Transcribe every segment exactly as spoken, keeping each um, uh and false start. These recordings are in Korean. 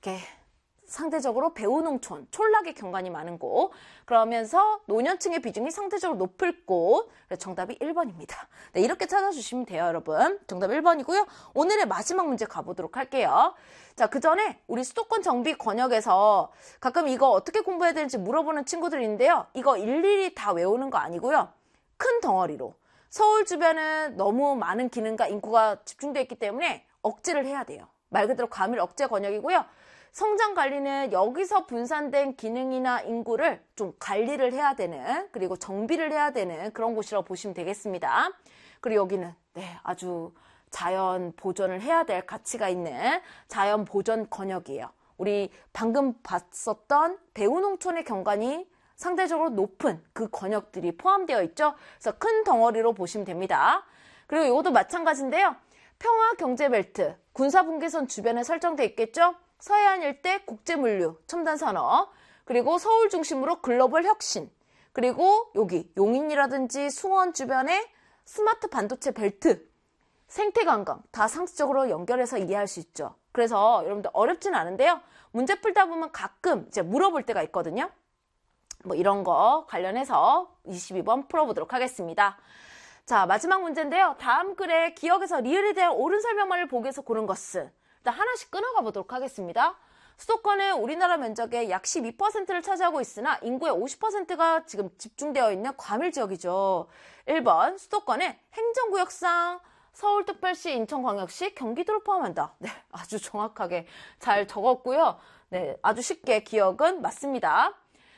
이렇게 상대적으로 배후농촌, 촌락의 경관이 많은 곳, 그러면서 노년층의 비중이 상대적으로 높을 곳. 그래서 정답이 일 번입니다. 네, 이렇게 찾아주시면 돼요, 여러분. 정답 일 번이고요. 오늘의 마지막 문제 가보도록 할게요. 자, 그 전에 우리 수도권 정비 권역에서 가끔 이거 어떻게 공부해야 되는지 물어보는 친구들이 있는데요. 이거 일일이 다 외우는 거 아니고요. 큰 덩어리로. 서울 주변은 너무 많은 기능과 인구가 집중되어 있기 때문에 억제를 해야 돼요. 말 그대로 과밀 억제 권역이고요. 성장 관리는 여기서 분산된 기능이나 인구를 좀 관리를 해야 되는, 그리고 정비를 해야 되는 그런 곳이라고 보시면 되겠습니다. 그리고 여기는 네, 아주 자연 보존을 해야 될 가치가 있는 자연 보존 권역이에요. 우리 방금 봤었던 배후농촌의 경관이 상대적으로 높은 그 권역들이 포함되어 있죠. 그래서 큰 덩어리로 보시면 됩니다. 그리고 이것도 마찬가지인데요. 평화경제벨트, 군사분계선 주변에 설정되어 있겠죠. 서해안 일대 국제물류, 첨단산업, 그리고 서울 중심으로 글로벌 혁신, 그리고 여기 용인이라든지 수원 주변에 스마트 반도체 벨트, 생태관광 다 상식적으로 연결해서 이해할 수 있죠. 그래서 여러분들 어렵진 않은데요. 문제 풀다 보면 가끔 이제 물어볼 때가 있거든요. 뭐 이런 거 관련해서 이십이 번 풀어보도록 하겠습니다. 자, 마지막 문제인데요. 다음 글에 기억에서 리을에 대한 옳은 설명만을 보기 위해서 고른 것은, 일단 하나씩 끊어가 보도록 하겠습니다. 수도권은 우리나라 면적의 약 십이 퍼센트를 차지하고 있으나 인구의 오십 퍼센트가 지금 집중되어 있는 과밀 지역이죠. 일 번, 수도권은 행정구역상 서울특별시, 인천광역시, 경기도를 포함한다. 네, 아주 정확하게 잘 적었고요. 네, 아주 쉽게 기억은 맞습니다.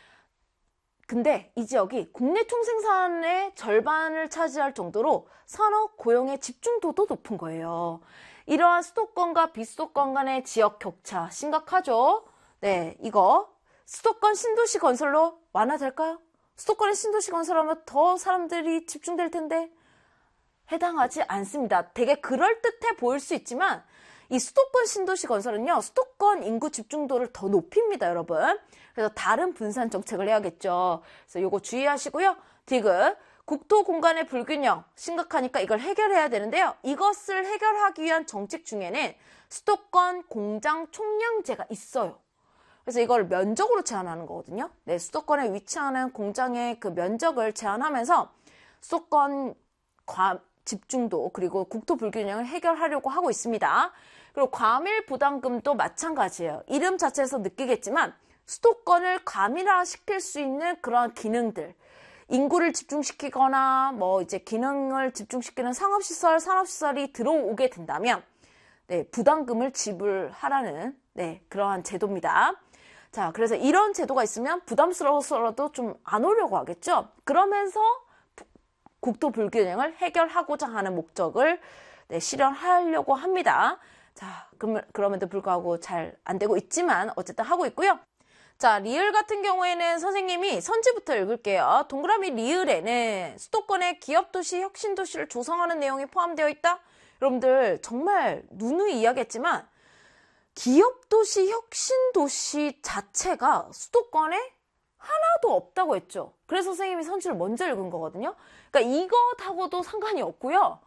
근데 이 지역이 국내 총생산의 절반을 차지할 정도로 산업 고용의 집중도도 높은 거예요. 이러한 수도권과 비수도권 간의 지역 격차 심각하죠. 네, 이거 수도권 신도시 건설로 완화될까요? 수도권에 신도시 건설하면 더 사람들이 집중될 텐데 해당하지 않습니다. 되게 그럴듯해 보일 수 있지만 이 수도권 신도시 건설은요, 수도권 인구 집중도를 더 높입니다, 여러분. 그래서 다른 분산 정책을 해야겠죠. 그래서 요거 주의하시고요. 디귿, 국토 공간의 불균형 심각하니까 이걸 해결해야 되는데요. 이것을 해결하기 위한 정책 중에는 수도권 공장 총량제가 있어요. 그래서 이걸 면적으로 제한하는 거거든요. 네, 수도권에 위치하는 공장의 그 면적을 제한하면서 수도권 과, 집중도 그리고 국토 불균형을 해결하려고 하고 있습니다. 그리고 과밀 부담금도 마찬가지예요. 이름 자체에서 느끼겠지만 수도권을 과밀화시킬 수 있는 그런 기능들, 인구를 집중시키거나 뭐 이제 기능을 집중시키는 상업시설, 산업시설이 들어오게 된다면 네, 부담금을 지불하라는 네, 그러한 제도입니다. 자, 그래서 이런 제도가 있으면 부담스러워서라도 좀 안 오려고 하겠죠. 그러면서 국토 불균형을 해결하고자 하는 목적을 네, 실현하려고 합니다. 자, 그럼, 그럼에도 불구하고 잘 안 되고 있지만 어쨌든 하고 있고요. 자, 리을 같은 경우에는 선생님이 선지부터 읽을게요. 동그라미 리을에는 수도권의 기업도시, 혁신도시를 조성하는 내용이 포함되어 있다. 여러분들 정말 누누이 이야기했지만 기업도시, 혁신도시 자체가 수도권에 하나도 없다고 했죠. 그래서 선생님이 선지를 먼저 읽은 거거든요. 그러니까 이것하고도 상관이 없고요.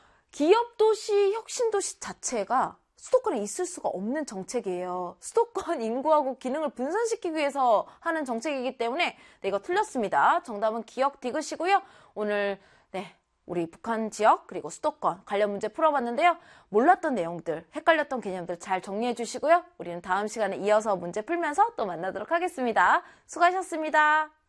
기업도시, 혁신도시 자체가 수도권에 있을 수가 없는 정책이에요. 수도권 인구하고 기능을 분산시키기 위해서 하는 정책이기 때문에 네, 이거 틀렸습니다. 정답은 기억 디귿이고요. 오늘 네, 우리 북한 지역 그리고 수도권 관련 문제 풀어봤는데요. 몰랐던 내용들, 헷갈렸던 개념들 잘 정리해 주시고요. 우리는 다음 시간에 이어서 문제 풀면서 또 만나도록 하겠습니다. 수고하셨습니다.